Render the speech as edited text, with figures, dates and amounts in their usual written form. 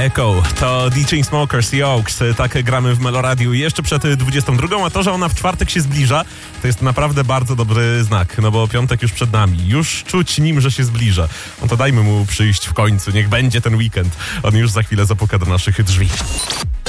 Echo, to The Chainsmokers i Oaks. Tak gramy w Meloradiu jeszcze przed 22, a to, że ona w czwartek się zbliża, to jest naprawdę bardzo dobry znak, no bo piątek już przed nami. Już czuć nim, że się zbliża. No to dajmy mu przyjść w końcu, niech będzie ten weekend. On już za chwilę zapuka do naszych drzwi.